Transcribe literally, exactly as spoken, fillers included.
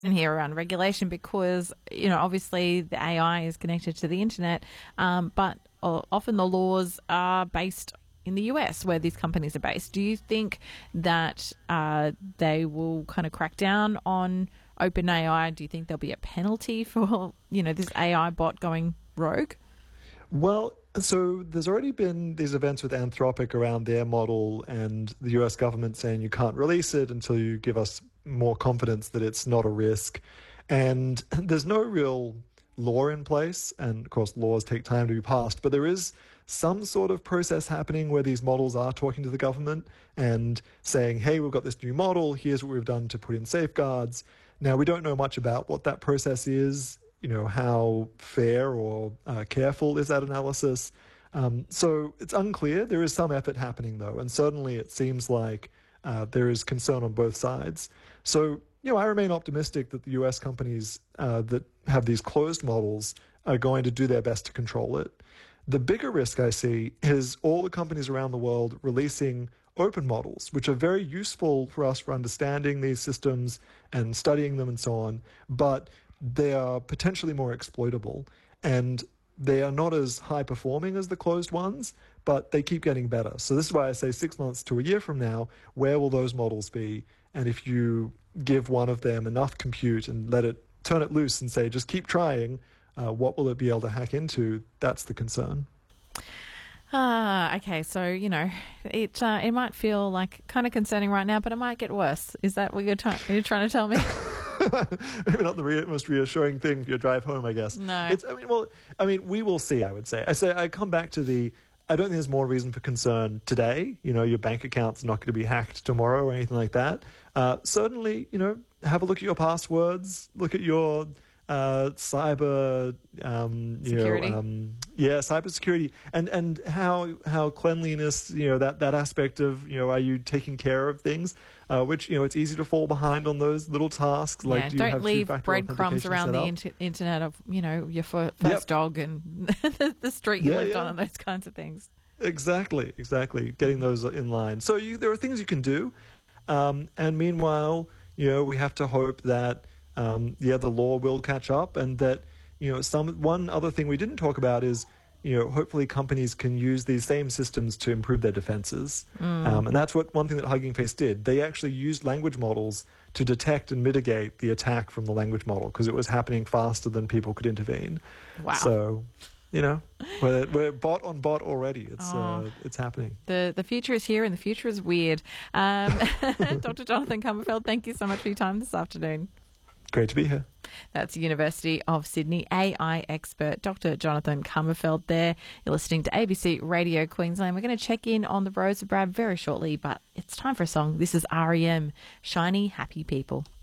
in here around regulation because, you know, obviously the A I is connected to the internet, um, but uh, often the laws are based in the U S where these companies are based. Do you think that uh, they will kind of crack down on OpenAI? Do you think there'll be a penalty for, you know, this A I bot going rogue? Well, so there's already been these events with Anthropic around their model and the U S government saying you can't release it until you give us more confidence that it's not a risk. And there's no real law in place. And of course, laws take time to be passed, but there is some sort of process happening where these models are talking to the government and saying, hey, we've got this new model. Here's what we've done to put in safeguards. Now, we don't know much about what that process is. You know, how fair or uh, careful is that analysis? Um, so it's unclear. There is some effort happening, though, and certainly it seems like uh, there is concern on both sides. So, you know, I remain optimistic that the U S companies uh, that have these closed models are going to do their best to control it. The bigger risk I see is all the companies around the world releasing open models, which are very useful for us for understanding these systems and studying them and so on, but they are potentially more exploitable, and they are not as high performing as the closed ones, but they keep getting better. So this is why I say six months to a year from now, where will those models be? And if you give one of them enough compute and let it turn it loose and say, just keep trying, uh, what will it be able to hack into? That's the concern. Ah, okay. So, you know, it uh, it might feel like kind of concerning right now, but it might get worse. Is that what you're, t- you're trying to tell me? Maybe not the re- most reassuring thing for your drive home, I guess. No. It's, I mean, well, I mean, we will see, I would say. I say I come back to the, I don't think there's more reason for concern today. You know, your bank account's not going to be hacked tomorrow or anything like that. Uh, certainly, you know, have a look at your passwords, look at your uh, cyber, um, you security. know, um, yeah, cybersecurity, and and how how cleanliness, you know, that that aspect of, you know, are you taking care of things? Uh, which, you know, it's easy to fall behind on those little tasks. Like, yeah, do you don't have leave two-factor breadcrumbs authentication around set the up? inter- internet of, you know, your fir- first Yep. dog and the, the street you Yeah, lived yeah. on and those kinds of things. Exactly, exactly. Getting those in line. So you, there are things you can do, um, and meanwhile, you know, we have to hope that um, yeah, the law will catch up, and that, you know, some one other thing we didn't talk about is, you know, hopefully companies can use these same systems to improve their defenses. Mm. Um, and that's what one thing that Hugging Face did. They actually used language models to detect and mitigate the attack from the language model because it was happening faster than people could intervene. Wow. So, you know, we're, we're bot on bot already. It's Oh. uh, it's happening. The the future is here and the future is weird. Um, Doctor Jonathan Cumberfeld, thank you so much for your time this afternoon. Great to be here. That's University of Sydney A I expert Doctor Jonathan Cumberfeld there. You're listening to A B C Radio Queensland. We're going to check in on the roads of Brad very shortly, but it's time for a song. This is R E M, Shiny Happy People.